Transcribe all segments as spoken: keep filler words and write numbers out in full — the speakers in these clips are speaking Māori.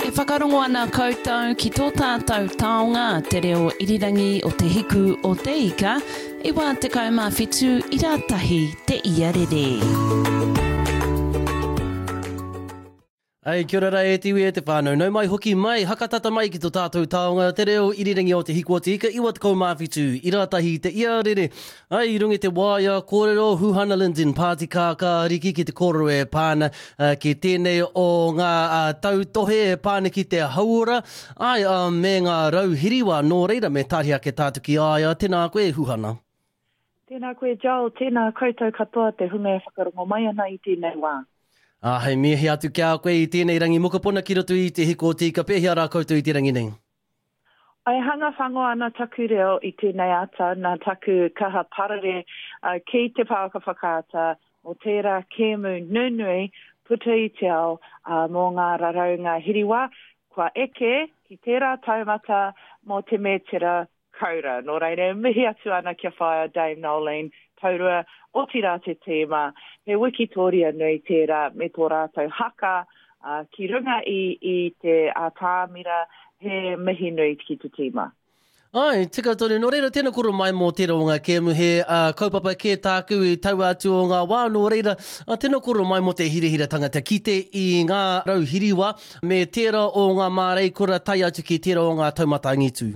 E whakarongo ana koutou ki tō tātou taonga te reo irirangi o te hiku o te ika, i wā te kaumawhitu i rātahi te iarere. Ai, kia ora e tiwi e te whānau. Nau mai hoki mai, hakatata mai ki tō tātou taonga, te reo irirangi o te hiku o te ika, iwa te kaumawhitu, i rātahi te iarere. Ai, rungi te waia, kōrero, Huhana Linden, Pāti Kāka, riki ki te kōrero e pāna, uh, ki tēnei o ngā uh, tautohe e pāna ki te hauora. Ai, uh, me ngā rauhiriwa, nō reira me tāria ke tātu ki aia. Tēnā koe, Huhana. Tēnā koe, Joel, tēnā koutou katoa te hunga e whakarongo mai ana i tēnei wā. Ah, hei mea he atu kia koe i tēnei rangi mokopuna ki roto i te hiku o tika. Pēhea rā koutou i te rangi nei. Ai hanga whango ana taku reo i tēnei ata, nā taku kaha parare uh, ki te pāka whakaata o tērā kēmu nunui puta i te ao uh, mō ngā raraunga hiriwa, kua eke ki tērā taumata mō te metera kaura. Nō reire, mihi atu ana kia whaia Dame Nolene, taurua o tira te tēma, he wikitoria nui tērā me tō rātou haka, uh, ki runga i, i te ātāmira, he mihi nui ki te tēma. Ai, tika tōne, nō reira tēnā koro mai mō tērā o ngā kēmu he uh, kaupapa kē tāku i tau atu o ngā wā, nō reira uh, tēnā koro mai mō te hirihira tangata ki te i ngā rauhiriwa, me tērā o ngā mārei kura tai atu ki tērā o ngā taumata angitu.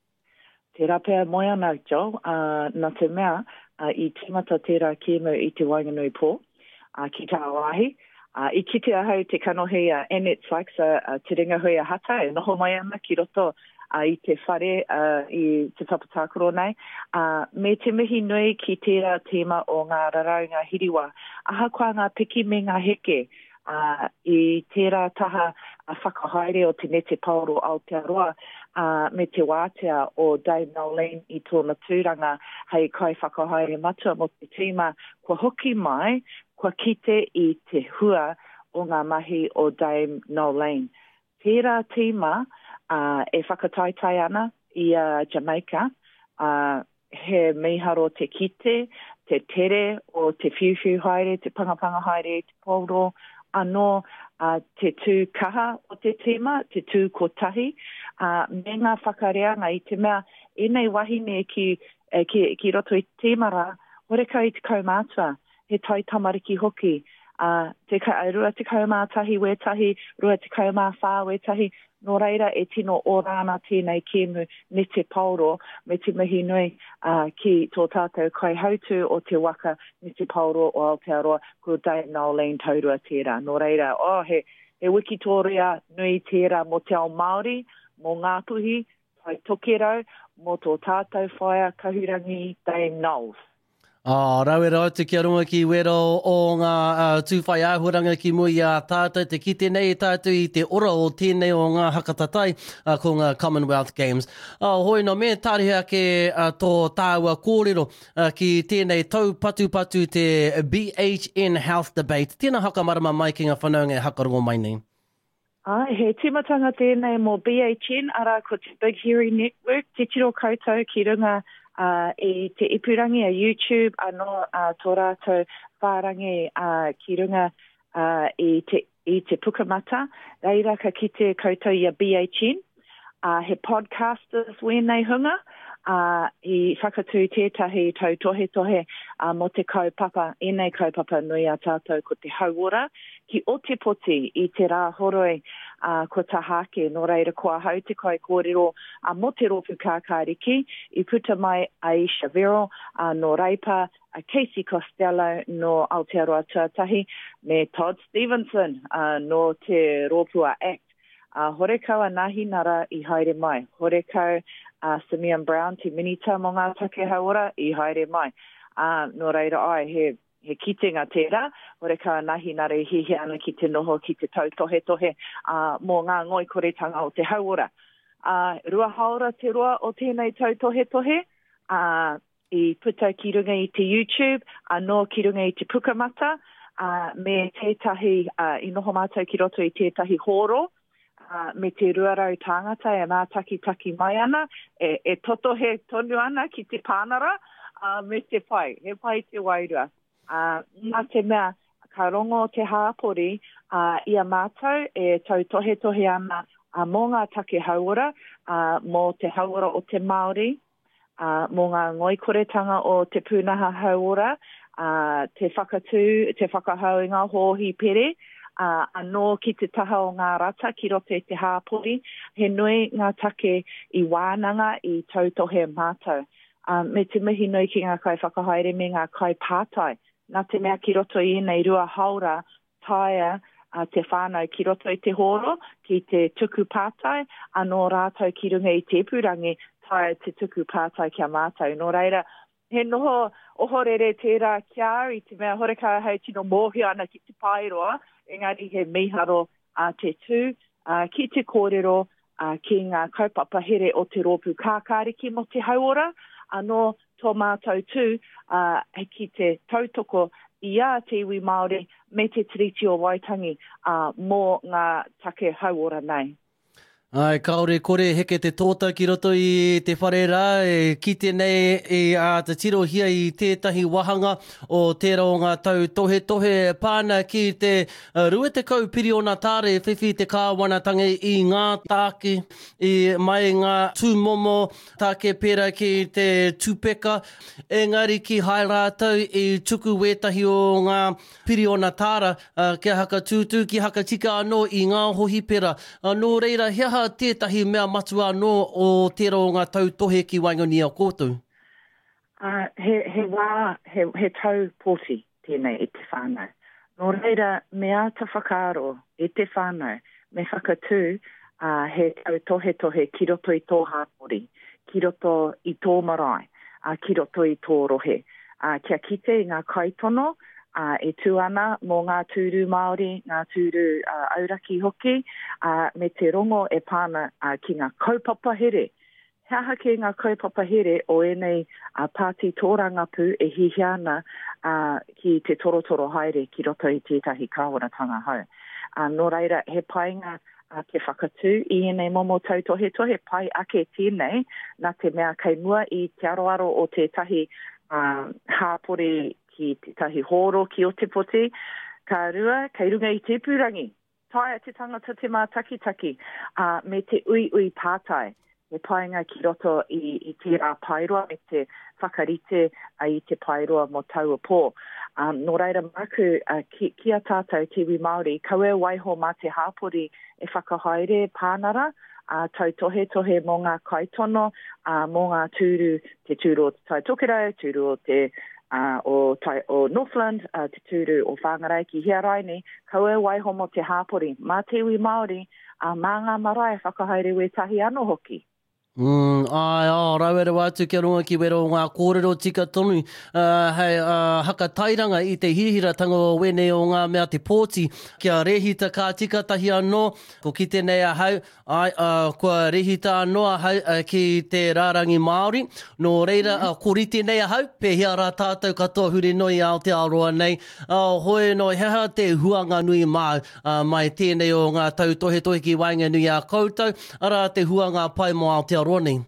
Tērā pēr moi ana, Joe, uh, nā te mea, Uh, i tīmata tērā kēmu i te Wainganui pō, uh, ki tā wāhi. Uh, I kite ahau te kanohi a uh, Annette Sykes, uh, uh, te ringa hui a hata, e noho mai ana ki roto uh, i te whare uh, i te whapatākoro nei. Uh, me te mihi nui ki tērā tēma o ngā raraunga hiriwa. Aha kua ngā piki me ngā heke uh, i tērā taha a whakahaere o te nete paoro Aotearoa. Uh, me te wātea o Dame Nolene i tōna tūranga hei kai whakahaere matua mo te tīma, kua hoki mai, kua kite i te hua o ngā mahi o Dame Nolene. Tērā tīma uh, e whakataitai ana i uh, Jamaica, uh, he miharo te kite, te tere o te whiwhiu haere, te pangapanga haere, te pauro, anō uh, te tū kaha o te tīma, te tū kotahi, uh, me ngā whakareanga i te mea, e nei wahine ki, eh, ki, ki roto i tīmara, horeka i te kaumātua, he tai tamariki hoki, uh, te ka, rua te kaumātahi wetahi, rua te kaumāwhā wetahi, nō reira e tino o rāna tēnei kēmu ne te pauro, me te mihi nui uh, ki tō tātou kai hautu o te waka ne te pauro o Aotearoa, ko Dame Nolene taurua tērā. Nō reira, oh, he, he wikitoria nui tērā mo te ao Māori, mo Ngāpuhi, tai tokerau, mo tō tātou whaia kahurangi Dame Noles. Ah, rauera atu kia runga ki wero o ngā uh, tūwhai āhuranga ki mui a tātou, te kite nei tātou i te ora o tēnei o ngā hakatatai uh, ko ngā Commonwealth Games. Uh, hoi no me tārihia ke uh, tō tāua kōrero uh, ki tēnei tau patu-patu te B H N Health Debate. Tēnā hakamarama mai ki ngā whanaunga e hakarongo mai nei. Ai, he timatanga tēnei mō B H N, ara ko te Big Hearing Network, te tiro koutou ki runga Uh, i te ipurangi a YouTube, anō uh, tō rātou whārangi uh, ki runga uh, i, te, i te pukamata, reira ka ki te koutou i a B H N, uh, he podcasters wēnei hunga, uh, i whakatū tētahi tau tohe tohe uh, mo te kaupapa, enei kaupapa nui a tātou ko te hauora, ki o te poti i te rā horoi, Uh, ko tahake, nō reira kua hau te kai kōrero uh, mo te ropu kākāriki, i puta mai Aisha Vero, uh, no Reipa, uh, Casey Costello, no Aotearoa Tuatahi, me Todd Stevenson, uh, no te Ropua Act. Uh, horekau a nahi nara i haere mai. Horekau uh, Simeon Brown, te minita mo ngā take hauora, i haere mai. Uh, nō reira ai, he he kitenga tērā, ore ka nahi nare hihi ana ki te noho ki te tau tohe tohe uh, mō ngā ngoi koretanga o te hauora. Uh, rua haora te roa o tēnei tau tohe tohe, uh, i puta ki runga i te YouTube, anō ki runga i te pukamata, uh, me tētahi, uh, i noho mātou ki roto i tētahi horo, uh, me te ruarau tāngata e mātaki taki mai ana, e, e toto he tonu ana ki te pānara, uh, me te pai, he pai te wairua. Uh, nā te mea, ka rongo te hāpori uh, ia mātou e tau tohe tohe ana uh, mō ngā take hauora, uh, mō te hauora o te Māori, uh, mō ngā ngoikoretanga o te pūnaha hauora, uh, te whakatū, te whakahau i ngā hōhi pere, uh, anō ki te taha o ngā rata ki roto i te hāpori, he nui ngā take i wānanga i tau tohe mātou. Uh, me te mihi nui ki ngā kai whakahaere me ngā kai pātai. Nā te mea ki roto i nei rua haura taia uh, te whānau ki roto i te horo, ki te tuku pātai, anō rātou ki runga i te purangi taia te tuku pātai kia mātou. Nō reira, he noho ohorere tērā kia i te mea horeka hei tino mōhi ana ki te pairoa, engari he miharo uh, te tū, uh, ki te kōrero, uh, ki ngā kaupapa here o te rōpū kākāriki mo te hauora, anō tō mātou tū, uh, ki te tautoko i a te iwi Māori me te tiriti o Waitangi uh, mō ngā take hauora nei. Ai, kaore kore heke te tōta ki roto i te whare rā, e kite nei e a te tirohia i tētahi wahanga o tērā o ngā tau tohe tohe pāna ki te uh, rua te kau piri o ngā tāre e whiwhi te kāwanatangi i ngā tāke, i mai ngā tūmomo tāke pera ki te tūpeka, engari ki hai rātau i tuku wetahi o ngā piri o ngā tāra, uh, kia haka tūtū, ki haka tika anō i ngā hohi pera. Anō reira, hea tētahi mea matua anō o tērā o ngā tau tohe ki Wainganui a kōtou? Uh, he, he wā, he, he tau pōti tēnei i te whānau. Nō reira, mea ta whakaaro i te whānau, me whakatū uh, he tau tohe tohe ki roto i tō hāpori, ki roto i tō marae, uh, ki roto i tō rohe. Uh, kia kite i ngā kaitono, Uh, e tū ana mō ngā tūru Māori, ngā tūru uh, auraki hoki, uh, me te rongo e pāna uh, ki ngā kaupapa here. Hea hake ngā kaupapa here o enei uh, pāti tōrangapu e hihi ana uh, ki te torotoro haere ki roto i tētahi kāwanatanga hau. Uh, nō reira, he painga uh, ke whakatū i enei momo tau tohe tohe pai ake tēnei, nā te mea kei mua i te aroaro o tētahi uh, hāpore ki te tahi horo ki o te poti, ka rua, kei runga i te purangi. Taia te tangata te mā taki-taki, uh, me te ui ui pātai, e painga ki roto i, i te rā pairoa, me te whakarite uh, i te pairoa mo taua pō. Um, nō reira maku, uh, ki, ki a tātou te iwi Māori, kaue waiho mā te hāpori e whakahaere pānara, uh, tau tohe tohe mō ngā kaitono, uh, mō ngā tūru, te tūru o te Taitokerau, tūru o te Uh, o, tai, o Northland, uh, te tūru o Whangarai ki Hiaraini, kaue waiho mo te hāpori. Mā te iwi Māori, uh, mā ngā marae whakahaere we tahi anō hoki. Mm, ai, oh, rauere wātu kia runga ki wero ngā kōrero tika tonu, uh, hei uh, haka tairanga i te hihiratanga o wene o ngā mea te pōti, kia rehita kā tika tahi anō, ko ki tēnei a hau, ai, uh, kua rehita anō a hau uh, ki te rārangi Māori, no reira, uh, ko rite nei a hau, pehia rā tātou katoa huri noi ao te aroa nei, uh, hoi no heha te huanga nui mau, uh, mai tēnei o ngā tau tohe tohe ki Wainganui a koutou, ara te huanga pai mo ao te aroa. Uh,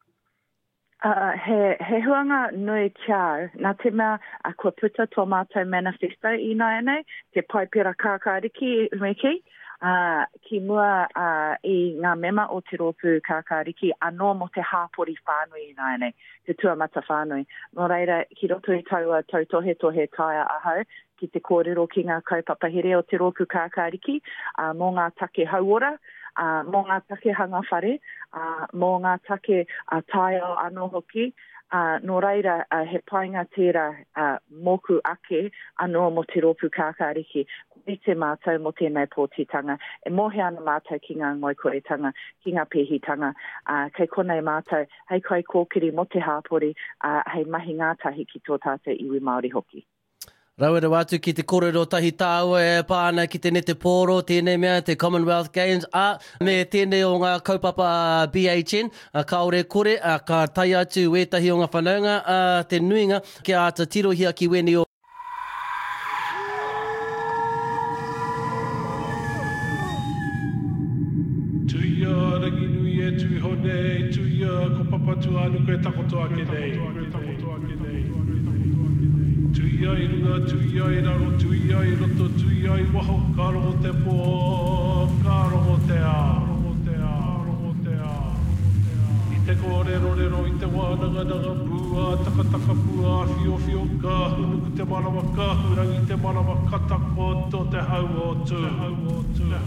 he, he huanga nui kiau, nā te mea a kua puta tō mātou manifesto i nā enei, te paipera kākāriki meki, uh, ki mua uh, i ngā mema o te rōpū kākāriki anō mo te hāpori whānui i nā enei, te tuamata whānui. Nō reira, ki roto i taua tau tohe tohe taia ahau, ki te kōrero ki ngā kaupapa here o te rōpū kākāriki, uh, mō ngā take hauora, Uh, mō ngā take hanga whare, uh, mō ngā take uh, taio anō hoki, uh, nō reira uh, he painga tērā uh, moku ake anō mo te rōpū kākāriki, i te mātou mo tēnei pōtitanga, e mohe ana mātou ki ngā ngoikoretanga, ki ngā pehitanga, uh, kei konei mātou, hei kai kōkiri mo te hāpori, uh, hei mahi ngātahi ki tō tātou iwi Māori hoki. Rauere wātu ki te kōrero tahi tāua e pāna ki te nete pōro, tēnei mea, te Commonwealth Games, a me tēnei o ngā kaupapa B H N, a kaore kore, a ka tai atu wētahi o ngā whanaunga, a te nuinga, kia ata tirohia ki weni o Tuia rangi nui e tui honei, tuia ko papatu anu koe takotoa ke nei. Tui ai runga, tui ai raro, tui ai roto, tui ai waho, ka rongo te pō, ka rongo te a, rongo te a, rongo te a. I te kōrero rero, i te wānanga nanga pua, taka taka pua, fio fio ka, hunuku te marawa ka, hurangi te marawa katako, to te hau o tū. Te hau o tū.